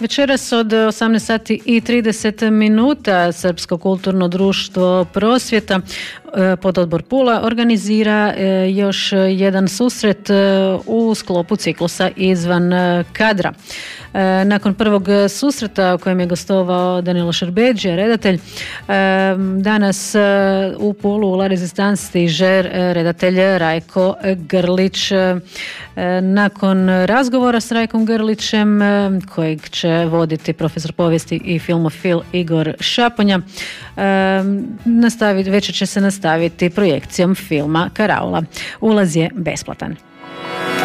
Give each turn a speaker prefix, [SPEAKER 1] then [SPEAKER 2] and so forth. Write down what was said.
[SPEAKER 1] Večeras od 18 sati i 30 minuta Srpsko kulturno društvo Prosvjeta pod odbor Pula organizira još jedan susret u sklopu ciklusa Izvan kadra. Nakon prvog susreta u kojem je gostovao Danilo Šerbeđija, redatelj, danas u Pulu u La Resistance stiže redatelj Rajko Grlić. Nakon razgovora s Rajkom Grlićem, kojeg će voditi profesor povijesti i filmofil Igor Šaponja, večer će se nastaviti projekcijom filma Karaula. Ulaz je besplatan.